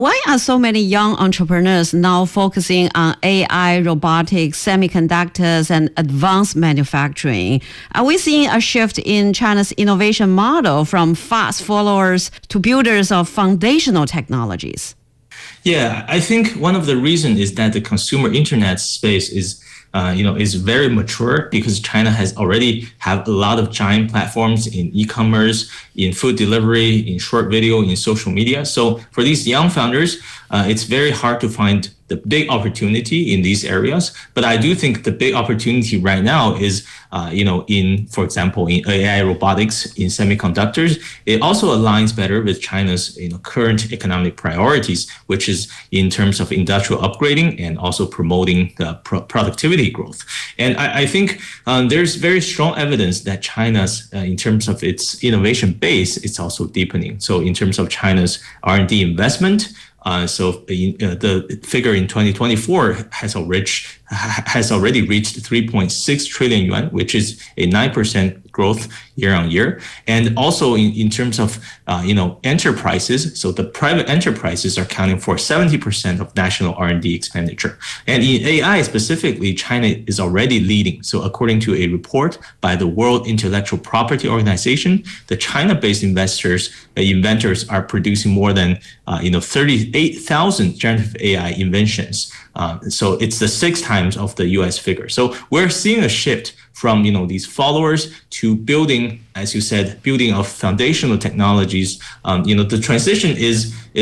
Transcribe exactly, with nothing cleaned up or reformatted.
Why are so many young entrepreneurs now focusing on A I, robotics, semiconductors, and advanced manufacturing? Are we seeing a shift in China's innovation model from fast followers to builders of foundational technologies? Yeah, I think one of the reasons is that the consumer internet space is Uh, you know, is very mature because China has already have a lot of giant platforms in e-commerce, in food delivery, in short video, in social media. So for these young founders, uh, it's very hard to find the big opportunity in these areas. But I do think the big opportunity right now is, uh, you know, in, for example, in A I, robotics, in semiconductors. It also aligns better with China's, you know, current economic priorities, which is in terms of industrial upgrading and also promoting the pro- productivity growth. And I, I think um, there's very strong evidence that China's, uh, in terms of its innovation base, it's also deepening. So in terms of China's R and D investment, Uh, so uh, the figure in twenty twenty-four has already has already reached three point six trillion yuan, which is a nine percent growth year on year. And also in, in terms of uh, you know enterprises, so the private enterprises are accounting for seventy percent of national R and D expenditure. And in A I specifically, China is already leading. So according to a report by the World Intellectual Property Organization, the China-based investors uh, inventors are producing more than uh, you know thirty-eight thousand generative A I inventions. Uh, so it's the six times of the U S figure. So we're seeing a shift from you know these followers to building, as you said, building of foundational technologies. Um, you know the transition is